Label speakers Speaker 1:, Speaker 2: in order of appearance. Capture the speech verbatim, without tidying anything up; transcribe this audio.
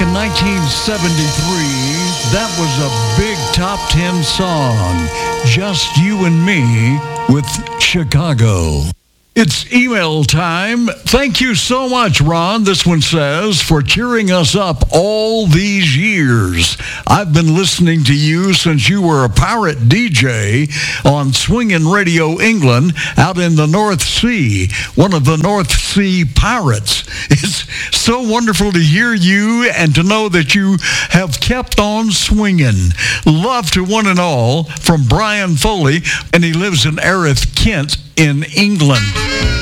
Speaker 1: in nineteen seventy-three, that was a big top ten song. Just You and Me with Chicago. It's email time. Thank you so much, Ron, this one says, for cheering us up all these years. I've been listening to you since you were a pirate D J on Swingin' Radio England out in the North Sea, one of the North Sea pirates. It's so wonderful to hear you and to know that you have kept on swinging. Love to one and all from Brian Foley, and he lives in Erith, Kent, in England.